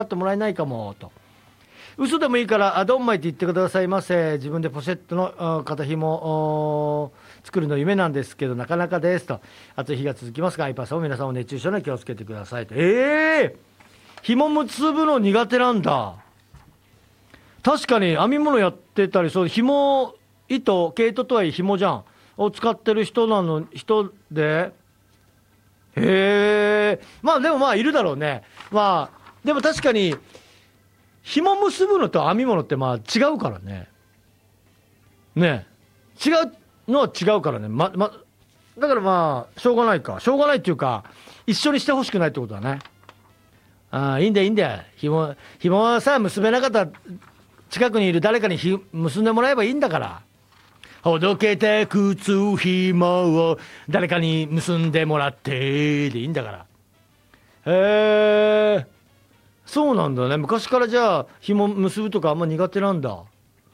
ってもらえないかもと。嘘でもいいからドンマイって言ってくださいませ。自分でポシェットの肩紐作るの夢なんですけどなかなかですと。暑い日が続きますが、アイパーさんも皆さんも熱中症に気をつけてくださいと。紐結ぶの苦手なんだ。確かに編み物やってたり、そう紐、糸、毛糸とはいえ紐じゃんを使ってる人で、まあでもまあいるだろうね。まあでも確かに紐結ぶのと編み物ってまあ違うからね。ねえ、違うのは違うからね。だからまあしょうがないか、しょうがないっていうか一緒にしてほしくないってことだね。ああ、いいんだよいいんだよ。紐はさ、結べなかったら近くにいる誰かに結んでもらえばいいんだから。ほどけて靴紐を誰かに結んでもらってでいいんだから。へえ、そうなんだね。昔からじゃあ紐結ぶとかあんま苦手なんだ。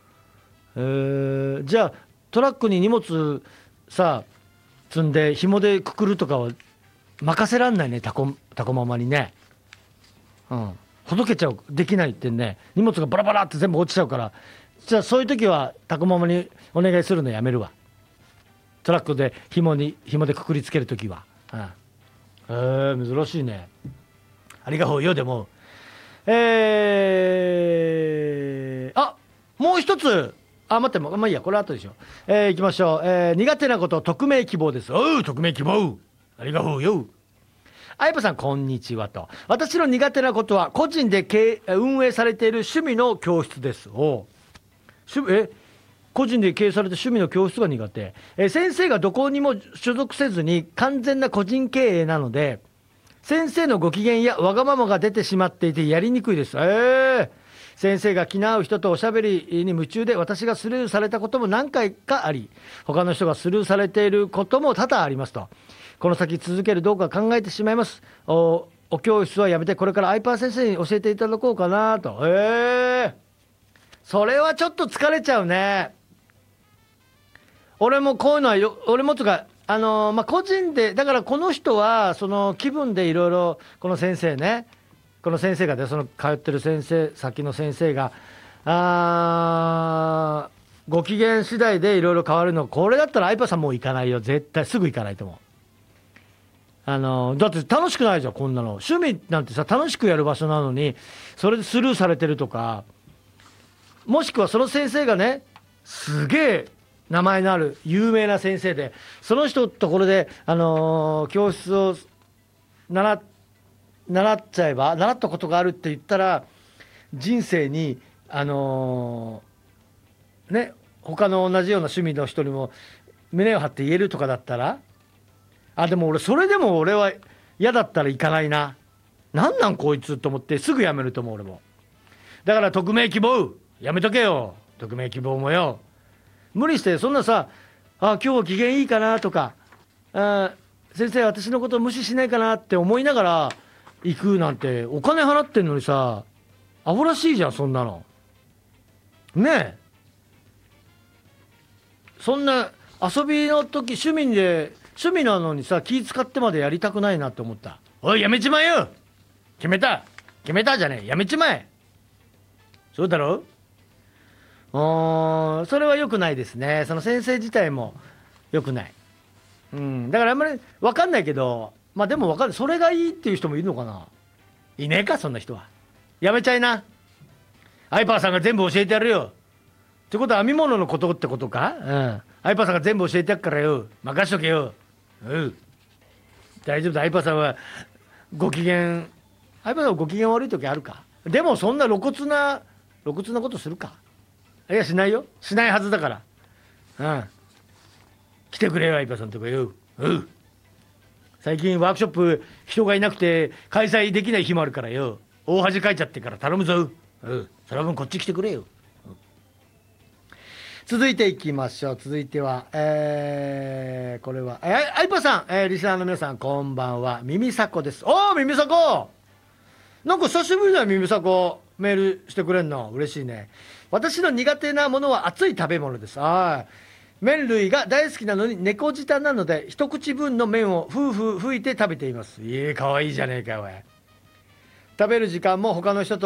じゃあトラックに荷物さ積んで紐でくくるとかは任せらんないね。タコママにね。うん、ほどけちゃう、できないってね。荷物がバラバラって全部落ちちゃうから、じゃあそういう時はタコママにお願いするのやめるわ。トラックで紐でくくりつける時は。珍しいね。ありがとうよ。でももう一つ。待って、まあいいや、これ後でしょ。行きましょう。苦手なこと匿名希望です。匿名希望。ありがとうよ。あやぱさんこんにちはと。私の苦手なことは個人で運営されている趣味の教室です。個人で経営されて趣味の教室が苦手。先生がどこにも所属せずに完全な個人経営なので、先生のご機嫌やわがままが出てしまっていてやりにくいです。先生が気の合う人とおしゃべりに夢中で私がスルーされたことも何回かあり、他の人がスルーされていることも多々ありますと。この先続けるどうか考えてしまいます。お教室はやめてこれからアイパー先生に教えていただこうかなと。それはちょっと疲れちゃうね。俺もこういうのは俺もとか個人でだから、この人はその気分でいろいろ、この先生がね、その通ってる先の先生がご機嫌次第でいろいろ変わるの。これだったらアイパーさんもう行かないよ、絶対すぐ行かないと思う。だって楽しくないじゃん、こんなの。趣味なんてさ、楽しくやる場所なのにそれでスルーされてるとか、もしくはその先生がね、すげえ名前のある有名な先生で、その人のところで、教室を習ったことがあるって言ったら、人生に他の同じような趣味の人にも胸を張って言えるとかだったら、でもそれでも俺は嫌だったら行かないな。なんこいつと思ってすぐ辞めると思う、俺も。だから匿名希望やめとけよ。匿名希望もよ、無理してそんなさ、今日機嫌いいかなとか、先生私のこと無視しないかなって思いながら行くなんて、お金払ってんのにさ、アホらしいじゃん、そんなのねえ。そんな遊びの時趣味なのにさ、気使ってまでやりたくないなって思った。おいやめちまえよ。決めたじゃねえ、やめちまえ。そうだろ。それは良くないですね。その先生自体も良くない。だからあんまり分かんないけど、でも分かんない。それがいいっていう人もいるのかな。いねえか、そんな人は。やめちゃいな。アイパーさんが全部教えてやるよ。ってことは編み物のことってことか。アイパーさんが全部教えてやっからよ、任しとけよ。大丈夫だ。アイパーさんはご機嫌、アイパーさんはご機嫌悪い時あるか。でもそんな露骨なことするか。いやしないよ、しないはずだから。来てくれよ、アイパーさんとかよ。最近ワークショップ人がいなくて開催できない日もあるからよ、大恥かいちゃってから頼むぞ。その分こっち来てくれよ。続いていきましょう。続いてはこれはアイパーさん、リスナーの皆さんこんばんは、耳さこです。耳さこ、なんか久しぶりだよ、耳さこメールしてくれんの嬉しいね。私の苦手なものは熱い食べ物です。麺類が大好きなのに猫舌なので一口分の麺をふうふう吹いて食べています。かわいいじゃねえかおい。 食べる時間も他の人と